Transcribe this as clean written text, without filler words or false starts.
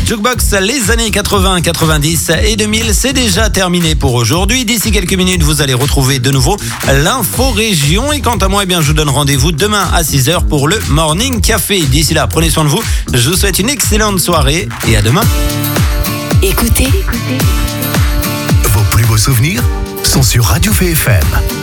Jukebox, les années 80, 90 et 2000, c'est déjà terminé pour aujourd'hui. D'ici quelques minutes, vous allez retrouver de nouveau l'info région. Et quant à moi, je vous donne rendez-vous demain à 6h pour le Morning Café. D'ici là, prenez soin de vous. Je vous souhaite une excellente soirée et à demain. Écoutez. Vos plus beaux souvenirs sont sur Radio VFM.